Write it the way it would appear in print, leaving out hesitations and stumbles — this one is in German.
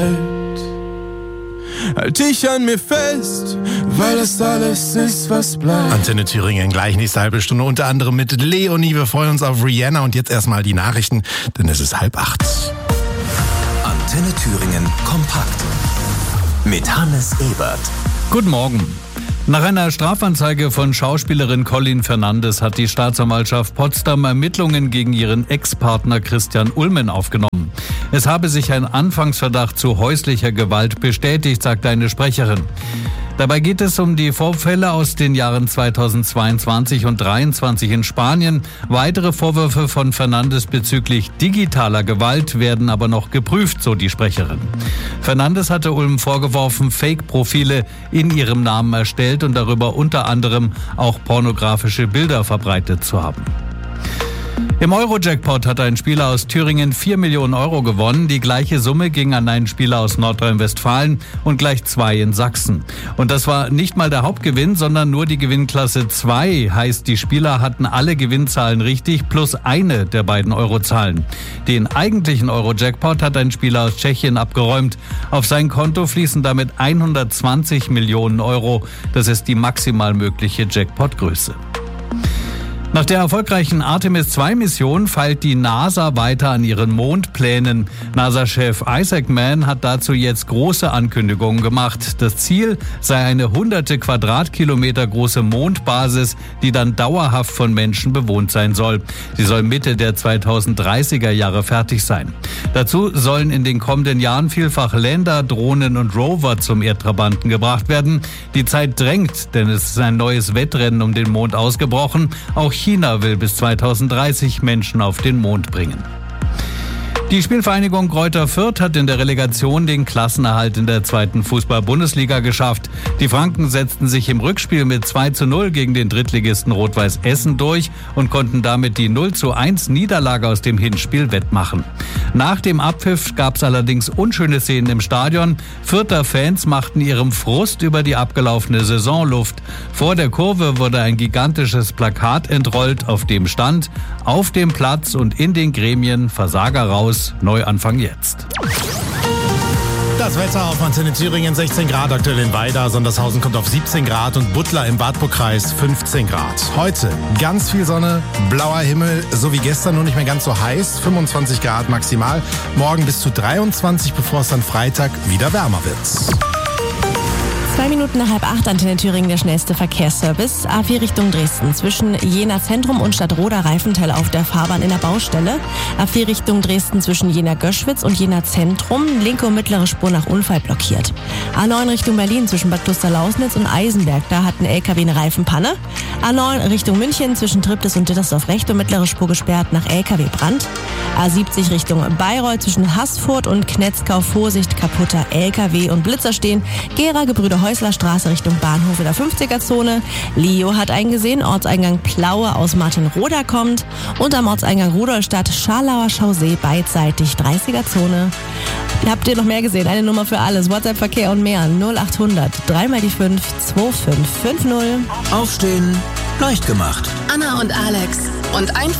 Halt dich an mir fest, weil das alles ist, was bleibt. Antenne Thüringen, gleich nächste halbe Stunde, unter anderem mit Leonie. Wir freuen uns auf Rihanna und jetzt erstmal die Nachrichten, denn es ist 7:30. Antenne Thüringen kompakt mit Hannes Ebert. Guten Morgen. Nach einer Strafanzeige von Schauspielerin Colin Fernandes hat die Staatsanwaltschaft Potsdam Ermittlungen gegen ihren Ex-Partner Christian Ulmen aufgenommen. Es habe sich ein Anfangsverdacht zu häuslicher Gewalt bestätigt, sagt eine Sprecherin. Dabei geht es um die Vorfälle aus den Jahren 2022 und 2023 in Spanien. Weitere Vorwürfe von Fernandes bezüglich digitaler Gewalt werden aber noch geprüft, so die Sprecherin. Fernandes hatte Ulm vorgeworfen, Fake-Profile in ihrem Namen erstellt und darüber unter anderem auch pornografische Bilder verbreitet zu haben. Im Euro-Jackpot hat ein Spieler aus Thüringen 4 Millionen Euro gewonnen. Die gleiche Summe ging an einen Spieler aus Nordrhein-Westfalen und gleich 2 in Sachsen. Und das war nicht mal der Hauptgewinn, sondern nur die Gewinnklasse 2. Heißt, die Spieler hatten alle Gewinnzahlen richtig, plus eine der beiden Eurozahlen. Den eigentlichen Euro-Jackpot hat ein Spieler aus Tschechien abgeräumt. Auf sein Konto fließen damit 120 Millionen Euro. Das ist die maximal mögliche Jackpot-Größe. Nach der erfolgreichen Artemis-2-Mission feilt die NASA weiter an ihren Mondplänen. NASA-Chef Isaac Mann hat dazu jetzt große Ankündigungen gemacht. Das Ziel sei eine hunderte Quadratkilometer große Mondbasis, die dann dauerhaft von Menschen bewohnt sein soll. Sie soll Mitte der 2030er Jahre fertig sein. Dazu sollen in den kommenden Jahren vielfach Lander, Drohnen und Rover zum Erdtrabanten gebracht werden. Die Zeit drängt, denn es ist ein neues Wettrennen um den Mond ausgebrochen. Auch China will bis 2030 Menschen auf den Mond bringen. Die Spielvereinigung Greuther Fürth hat in der Relegation den Klassenerhalt in der 2. Fußball-Bundesliga geschafft. Die Franken setzten sich im Rückspiel mit 2:0 gegen den Drittligisten Rot-Weiß Essen durch und konnten damit die 0:1 Niederlage aus dem Hinspiel wettmachen. Nach dem Abpfiff gab es allerdings unschöne Szenen im Stadion. Fürther Fans machten ihrem Frust über die abgelaufene Saison Luft. Vor der Kurve wurde ein gigantisches Plakat entrollt, auf dem stand: Auf dem Platz und in den Gremien Versager raus. Neuanfang jetzt. Das Wetter auf Antenne Thüringen, 16 Grad aktuell in Weida, Sondershausen kommt auf 17 Grad und Butler im Wartburgkreis 15 Grad. Heute ganz viel Sonne, blauer Himmel, so wie gestern, nur nicht mehr ganz so heiß, 25 Grad maximal. Morgen bis zu 23, bevor es dann Freitag wieder wärmer wird. 2 Minuten nach 7:30, Antenne Thüringen, der schnellste Verkehrsservice. A4 Richtung Dresden. Zwischen Jena Zentrum und Stadtroda Reifenteil auf der Fahrbahn in der Baustelle. A4 Richtung Dresden zwischen Jena Göschwitz und Jena Zentrum. Linke und mittlere Spur nach Unfall blockiert. A9 Richtung Berlin zwischen Bad Klosterlausnitz und Eisenberg. Da hat ein LKW eine Reifenpanne. A9 Richtung München zwischen Triptis und Dittersdorf rechte und mittlere Spur gesperrt nach LKW-Brand. A70 Richtung Bayreuth zwischen Haßfurt und Knetzkau. Vorsicht, kaputter LKW und Blitzer stehen. Gera Gebrüder Häusler Straße Richtung Bahnhof in der 50er-Zone. Leo hat eingesehen, Ortseingang Plaue aus Martinroda kommt. Und am Ortseingang Rudolstadt Scharlauer Schausee beidseitig 30er-Zone. Habt ihr noch mehr gesehen? Eine Nummer für alles. WhatsApp, Verkehr und mehr. 0800 3x5 2550. Aufstehen, leicht gemacht. Anna und Alex und einfach